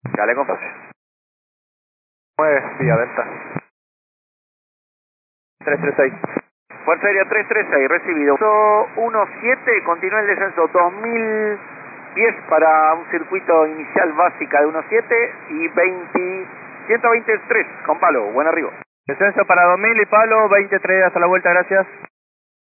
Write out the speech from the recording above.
Dale, compadre. 9, vía Delta. 336. Fuerza Aérea 336, recibido. 17, continúa el descenso 2010 para un circuito inicial básica de 17 y 123 con palo, buen arribo. Descenso para 2000 y palo, 23 hasta la vuelta, gracias.